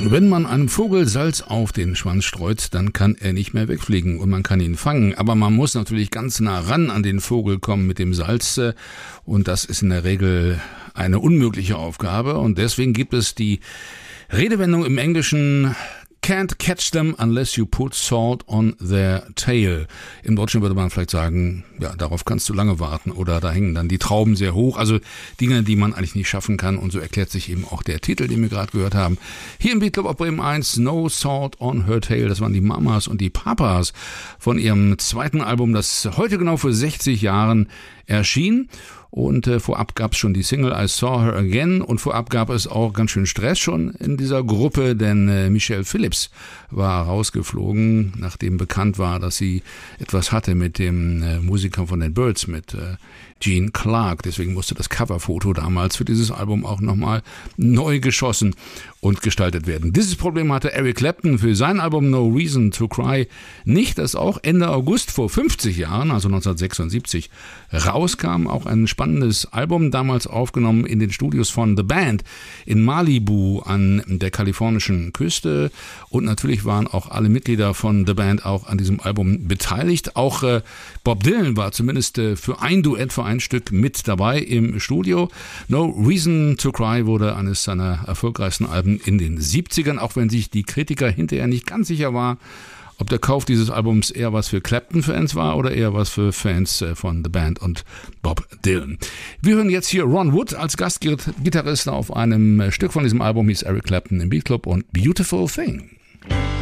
Wenn man einem Vogel Salz auf den Schwanz streut, dann kann er nicht mehr wegfliegen und man kann ihn fangen. Aber man muss natürlich ganz nah ran an den Vogel kommen mit dem Salz und das ist in der Regel eine unmögliche Aufgabe und deswegen gibt es die Redewendung im Englischen Can't catch them unless you put salt on their tail. Im Deutschen würde man vielleicht sagen, ja, darauf kannst du lange warten oder da hängen dann die Trauben sehr hoch. Also Dinge, die man eigentlich nicht schaffen kann und so erklärt sich eben auch der Titel, den wir gerade gehört haben. Hier im Beat Club auf Bremen 1, No Salt on Her Tail. Das waren die Mamas und die Papas von ihrem zweiten Album, das heute genau vor 60 Jahren erschien. Und vorab gab es schon die Single I Saw Her Again und vorab gab es auch ganz schön Stress schon in dieser Gruppe, denn Michelle Phillips war rausgeflogen, nachdem bekannt war, dass sie etwas hatte mit dem Musiker von den Byrds, mit Gene Clark. Deswegen musste das Coverfoto damals für dieses Album auch nochmal neu geschossen und gestaltet werden. Dieses Problem hatte Eric Clapton für sein Album No Reason to Cry nicht, das auch Ende August vor 50 Jahren, also 1976, rauskam. Auch ein spannendes Album, damals aufgenommen in den Studios von The Band in Malibu an der kalifornischen Küste. Und natürlich waren auch alle Mitglieder von The Band auch an diesem Album beteiligt. Auch Bob Dylan war zumindest für ein Duett, für ein Stück mit dabei im Studio. No Reason to Cry wurde eines seiner erfolgreichsten Alben in den 70ern, auch wenn sich die Kritiker hinterher nicht ganz sicher war, ob der Kauf dieses Albums eher was für Clapton-Fans war oder eher was für Fans von The Band und Bob Dylan. Wir hören jetzt hier Ron Wood als Gastgitarrist auf einem Stück von diesem Album, hieß Eric Clapton im Beat Club und Beautiful Thing.